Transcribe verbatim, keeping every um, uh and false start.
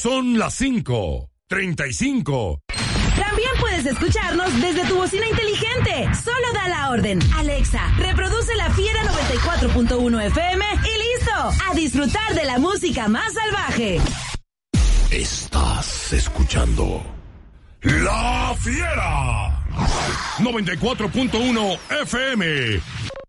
Son las cinco treinta y cinco. También puedes escucharnos desde tu bocina inteligente. Solo da la orden. Alexa, reproduce La Fiera noventa y cuatro punto uno F M y listo. A disfrutar de la música más salvaje. Estás escuchando La Fiera noventa y cuatro punto uno F M.